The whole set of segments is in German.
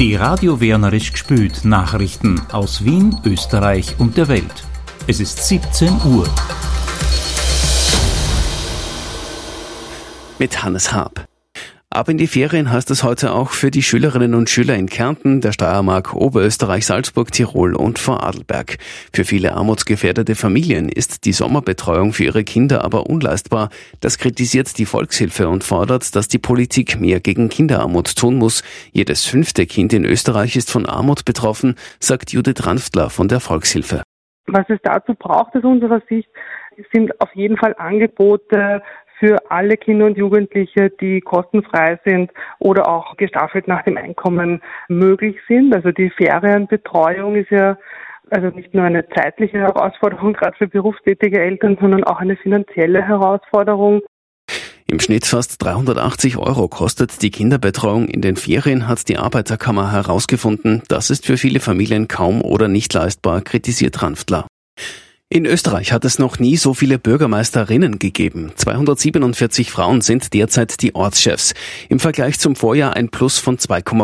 Die Radio Wernerisch gspült Nachrichten aus Wien, Österreich und der Welt. Es ist 17 Uhr. Mit Hannes Haab. Ab in die Ferien heißt es heute auch für die Schülerinnen und Schüler in Kärnten, der Steiermark, Oberösterreich, Salzburg, Tirol und Vorarlberg. Für viele armutsgefährdete Familien ist die Sommerbetreuung für ihre Kinder aber unleistbar. Das kritisiert die Volkshilfe und fordert, dass die Politik mehr gegen Kinderarmut tun muss. Jedes 5. Kind in Österreich ist von Armut betroffen, sagt Judith Ranftler von der Volkshilfe. Was es dazu braucht aus unserer Sicht, sind auf jeden Fall Angebote für alle Kinder und Jugendliche, die kostenfrei sind oder auch gestaffelt nach dem Einkommen möglich sind. Also die Ferienbetreuung ist ja also nicht nur eine zeitliche Herausforderung, gerade für berufstätige Eltern, sondern auch eine finanzielle Herausforderung. Im Schnitt fast 380 € kostet die Kinderbetreuung in den Ferien, hat die Arbeiterkammer herausgefunden. Das ist für viele Familien kaum oder nicht leistbar, kritisiert Ranftler. In Österreich hat es noch nie so viele Bürgermeisterinnen gegeben. 247 Frauen sind derzeit die Ortschefs. Im Vergleich zum Vorjahr ein Plus von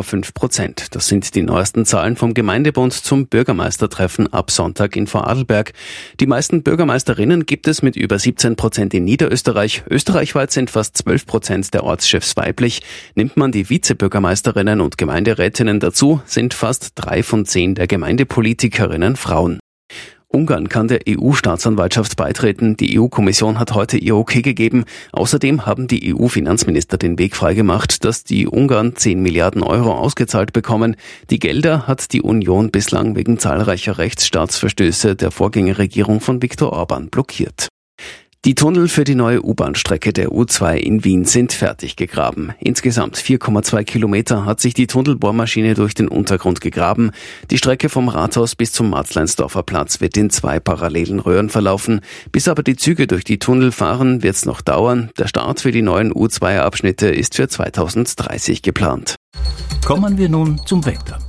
2,5%. Das sind die neuesten Zahlen vom Gemeindebund zum Bürgermeistertreffen ab Sonntag in Vorarlberg. Die meisten Bürgermeisterinnen gibt es mit über 17% in Niederösterreich. Österreichweit sind fast 12% der Ortschefs weiblich. Nimmt man die Vizebürgermeisterinnen und Gemeinderätinnen dazu, sind fast 3 von 10 der Gemeindepolitikerinnen Frauen. Ungarn kann der EU-Staatsanwaltschaft beitreten. Die EU-Kommission hat heute ihr Okay gegeben. Außerdem haben die EU-Finanzminister den Weg freigemacht, dass die Ungarn 10 Milliarden € ausgezahlt bekommen. Die Gelder hat die Union bislang wegen zahlreicher Rechtsstaatsverstöße der Vorgängerregierung von Viktor Orban blockiert. Die Tunnel für die neue U-Bahn-Strecke der U2 in Wien sind fertig gegraben. Insgesamt 4,2 Kilometer hat sich die Tunnelbohrmaschine durch den Untergrund gegraben. Die Strecke vom Rathaus bis zum Matzleinsdorfer Platz wird in 2 parallelen Röhren verlaufen. Bis aber die Züge durch die Tunnel fahren, wird's noch dauern. Der Start für die neuen U2-Abschnitte ist für 2030 geplant. Kommen wir nun zum Wetter.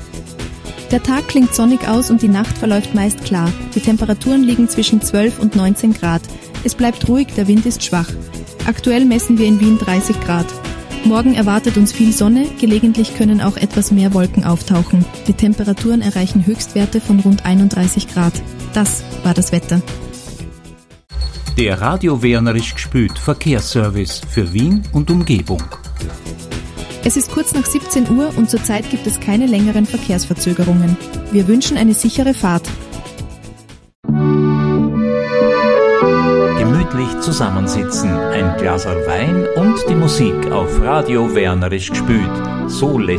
Der Tag klingt sonnig aus und die Nacht verläuft meist klar. Die Temperaturen liegen zwischen 12 und 19 Grad. Es bleibt ruhig, der Wind ist schwach. Aktuell messen wir in Wien 30 Grad. Morgen erwartet uns viel Sonne, gelegentlich können auch etwas mehr Wolken auftauchen. Die Temperaturen erreichen Höchstwerte von rund 31 Grad. Das war das Wetter. Der Radio Wernerisch gspült Verkehrsservice für Wien und Umgebung. Es ist kurz nach 17 Uhr und zurzeit gibt es keine längeren Verkehrsverzögerungen. Wir wünschen eine sichere Fahrt. Gemütlich zusammensitzen, ein Glaserl Wein und die Musik auf Radio Wernerisch gspült. So lässt